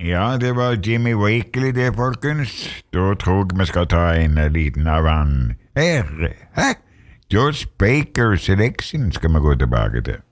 Ja, det var Jimmy Wakely det, folkens. Da tror jeg vi skal ta en liten av han. Her, hæ? George Baker Selection skal vi gå tilbake til.